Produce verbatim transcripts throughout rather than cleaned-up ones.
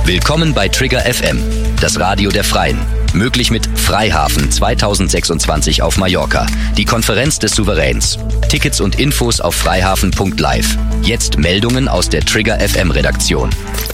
Willkommen bei Trigger F M, das Radio der Freien. Möglich mit Freihafen zweitausendsechsundzwanzig auf Mallorca, die Konferenz des Souveräns. Tickets und Infos auf freihafen punkt live. Jetzt Meldungen aus der Trigger F M Redaktion.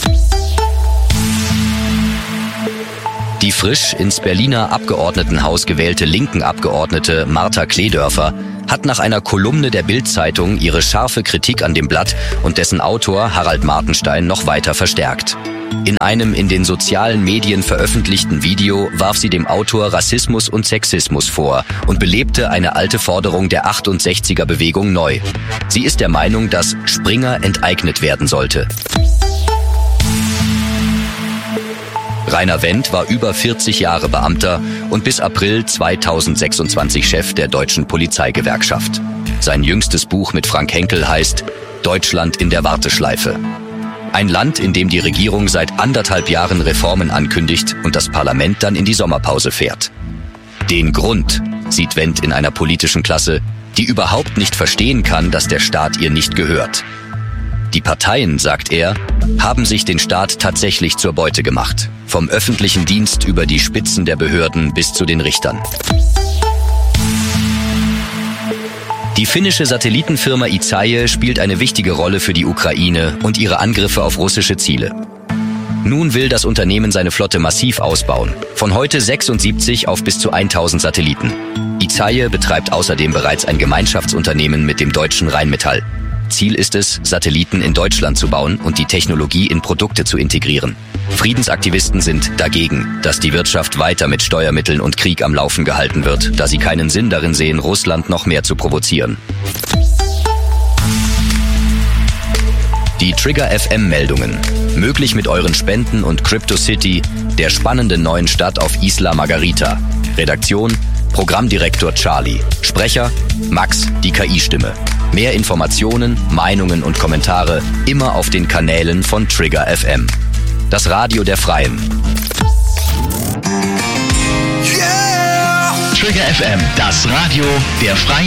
Die frisch ins Berliner Abgeordnetenhaus gewählte linken Abgeordnete Martha Kledörfer hat nach einer Kolumne der Bild-Zeitung ihre scharfe Kritik an dem Blatt und dessen Autor Harald Martenstein noch weiter verstärkt. In einem in den sozialen Medien veröffentlichten Video warf sie dem Autor Rassismus und Sexismus vor und belebte eine alte Forderung der achtundsechziger-Bewegung neu. Sie ist der Meinung, dass Springer enteignet werden sollte. Rainer Wendt war über vierzig Jahre Beamter und bis April zweitausendsechsundzwanzig Chef der Deutschen Polizeigewerkschaft. Sein jüngstes Buch mit Frank Henkel heißt Deutschland in der Warteschleife. Ein Land, in dem die Regierung seit anderthalb Jahren Reformen ankündigt und das Parlament dann in die Sommerpause fährt. Den Grund sieht Wendt in einer politischen Klasse, die überhaupt nicht verstehen kann, dass der Staat ihr nicht gehört. Die Parteien, sagt er, haben sich den Staat tatsächlich zur Beute gemacht. Vom öffentlichen Dienst über die Spitzen der Behörden bis zu den Richtern. Die finnische Satellitenfirma Isae spielt eine wichtige Rolle für die Ukraine und ihre Angriffe auf russische Ziele. Nun will das Unternehmen seine Flotte massiv ausbauen. Von heute sechsundsiebzig auf bis zu tausend Satelliten. Isae betreibt außerdem bereits ein Gemeinschaftsunternehmen mit dem deutschen Rheinmetall. Ziel ist es, Satelliten in Deutschland zu bauen und die Technologie in Produkte zu integrieren. Friedensaktivisten sind dagegen, dass die Wirtschaft weiter mit Steuermitteln und Krieg am Laufen gehalten wird, da sie keinen Sinn darin sehen, Russland noch mehr zu provozieren. Die Trigger F M-Meldungen. Möglich mit euren Spenden und Crypto City, der spannenden neuen Stadt auf Isla Margarita. Redaktion, Programmdirektor Charlie. Sprecher, Max, die K I-Stimme. Mehr Informationen, Meinungen und Kommentare immer auf den Kanälen von Trigger F M. Das Radio der Freien. Yeah! Trigger F M, das Radio der Freien.